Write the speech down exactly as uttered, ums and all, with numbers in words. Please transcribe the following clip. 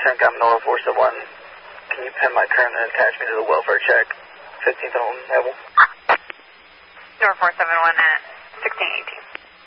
I'm Nora four seven one. Can you pin my current and attach me to the welfare check? fifteenth and Neville. Nora four seven one at sixteen eighteen.